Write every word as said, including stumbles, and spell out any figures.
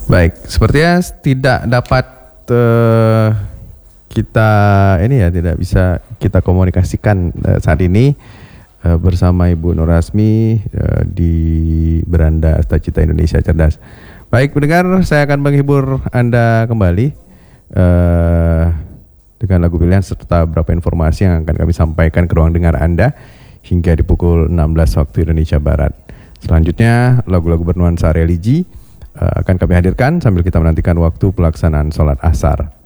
Baik, sepertinya tidak dapat uh, kita ini ya tidak bisa kita komunikasikan uh, saat ini uh, bersama Ibu Nur Rasmi uh, di beranda Astacita Indonesia Cerdas. Baik pendengar, saya akan menghibur Anda kembali uh, dengan lagu pilihan serta beberapa informasi yang akan kami sampaikan ke ruang dengar Anda hingga di pukul enam belas waktu Indonesia Barat. Selanjutnya lagu-lagu bernuansa religi uh, akan kami hadirkan sambil kita menantikan waktu pelaksanaan sholat asar.